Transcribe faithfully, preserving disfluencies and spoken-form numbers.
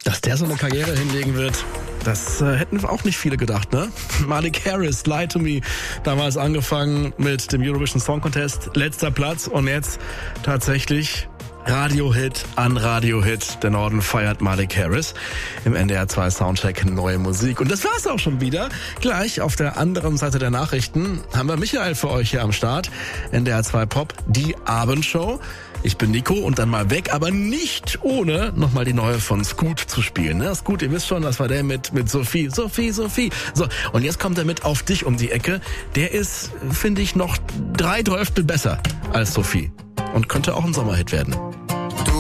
Dass der so eine Karriere hinlegen wird, das äh, hätten auch nicht viele gedacht, ne? Malik Harris, Lie to Me, damals angefangen mit dem Eurovision Song Contest, letzter Platz und jetzt tatsächlich Radiohit an Radiohit. Der Norden feiert Malik Harris im N D R zwei Soundcheck neue Musik. Und das war's auch schon wieder. Gleich auf der anderen Seite der Nachrichten haben wir Michael für euch hier am Start. N D R zwei Pop, die Abendshow. Ich bin Nico und dann mal weg, aber nicht ohne nochmal die neue von Scoot zu spielen. Ne? Scoot, ihr wisst schon, das war der mit mit Sophie, Sophie, Sophie. So, und jetzt kommt er mit Auf dich um die Ecke. Der ist, finde ich, noch drei Dreißigstel besser als Sophie und könnte auch ein Sommerhit werden.